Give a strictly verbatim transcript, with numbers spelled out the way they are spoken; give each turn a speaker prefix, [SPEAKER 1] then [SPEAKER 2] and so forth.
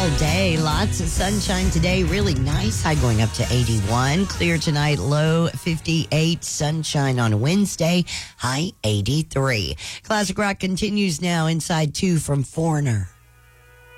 [SPEAKER 1] all day. Lots of sunshine today. Really nice. High going up to eighty-one. Clear tonight. Low fifty-eight. Sunshine on Wednesday. High eighty-three. Classic rock continues now. Inside two from Foreigner.